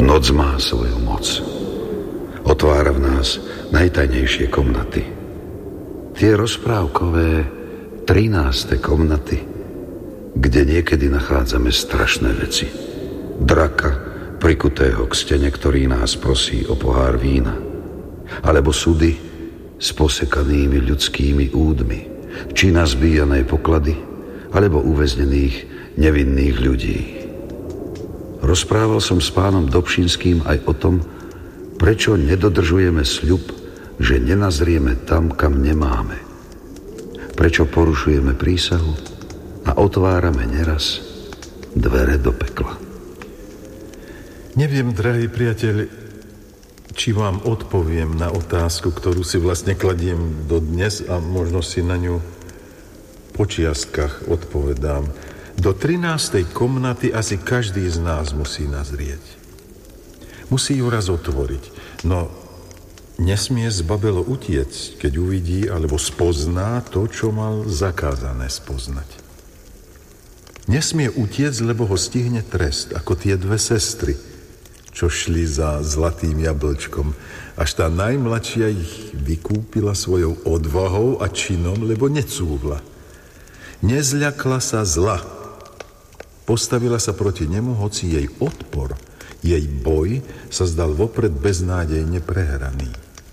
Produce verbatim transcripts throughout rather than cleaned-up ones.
Noc má svoju moc. Otvára v nás najtajnejšie komnaty. Tie rozprávkové trináste komnaty, kde niekedy nachádzame strašné veci. Draka, prikutého k stene, ktorý nás prosí o pohár vína. Alebo súdy s posekanými ľudskými údmi, či nazbíjané poklady, alebo uväznených nevinných ľudí. Rozprával som s pánom Dobšinským aj o tom, prečo nedodržujeme sľub, že nenazrieme tam, kam nemáme. Prečo porušujeme prísahu a otvárame neraz dvere do pekla. Neviem, drahý priateľ, či vám odpoviem na otázku, ktorú si vlastne kladiem dodnes a možno si na ňu po čiastkách odpovedám. Do trinástej komnaty asi každý z nás musí nazrieť. Musí ju raz otvoriť, no nesmie zbabelo utiecť, keď uvidí alebo spozná to, čo mal zakázané spoznať. Nesmie utiecť, lebo ho stihne trest, ako tie dve sestry, čo šli za zlatým jablčkom, až tá najmladšia ich vykúpila svojou odvahou a činom, lebo necúvla. Nezľakla sa zla. Postavila sa proti nemu, hoci jej odpor, jej boj sa zdal vopred beznádejne prehraný.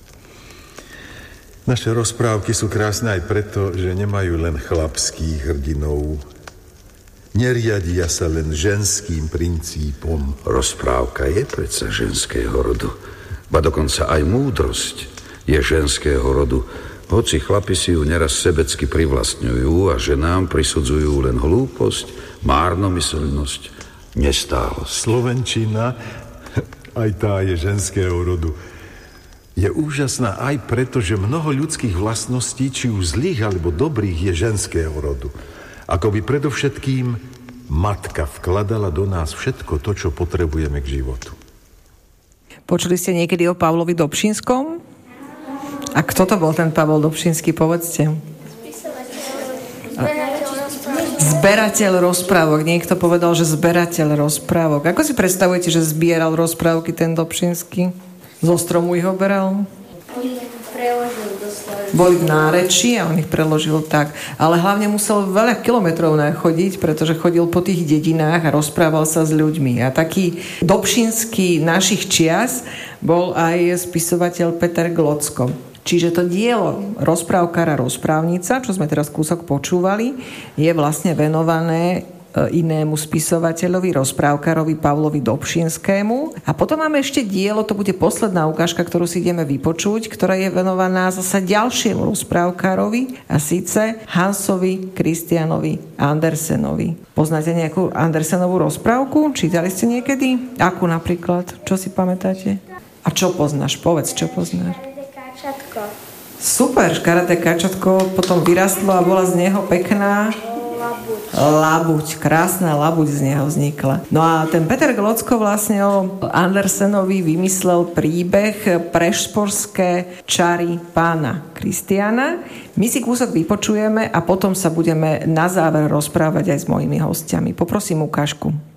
Naše rozprávky sú krásne aj preto, že nemajú len chlapských hrdinov. Neriadia sa len ženským princípom. Rozprávka je predsa ženského rodu. Ba dokonca aj múdrosť je ženského rodu. Hoci chlapi si ju neraz sebecky privlastňujú a ženám prisudzujú len hlúposť, márnomyselnosť, nestálosť. Slovenčina, aj tá je ženského rodu. Je úžasná aj preto, že mnoho ľudských vlastností, či už zlých alebo dobrých, je ženského rodu. Ako by predovšetkým matka vkladala do nás všetko to, čo potrebujeme k životu. Počuli ste niekedy o Pavlovi Dobšinskom? A kto to bol ten Pavol Dobšinský, povedzte? Zberateľ rozprávok. Niekto povedal, že zberateľ rozprávok. Ako si predstavujete, že zbieral rozprávky ten Dobšinský? Zo stromu ich oberal? Boli v nárečí a on ich preložil tak. Ale hlavne musel veľa kilometrov chodiť, pretože chodil po tých dedinách a rozprával sa s ľuďmi. A taký Dobšinský našich čias bol aj spisovateľ Peter Glocko. Čiže to dielo Rozprávkar a rozprávnica, čo sme teraz kúsok počúvali, je vlastne venované inému spisovateľovi, rozprávkarovi Pavlovi Dobšinskému. A potom máme ešte dielo, to bude posledná ukážka, ktorú si ideme vypočuť, ktorá je venovaná zasa ďalšiemu rozprávkarovi, a síce Hansovi Christianovi Andersenovi. Poznáte nejakú Andersenovú rozprávku? Čítali ste niekedy? Akú napríklad? Čo si pamätáte? A čo poznáš? Povedz, čo poznáš. Kačatko. Super, škaredé kačatko potom vyrastlo a bola z neho pekná Labuť. Labuť, krásna labuť z neho vznikla. No a ten Peter Glocko vlastne o Andersenovi vymyslel príbeh Prešporské čary pána Kristiana. My si kúsok vypočujeme a potom sa budeme na záver rozprávať aj s mojimi hostiami. Poprosím ukážku.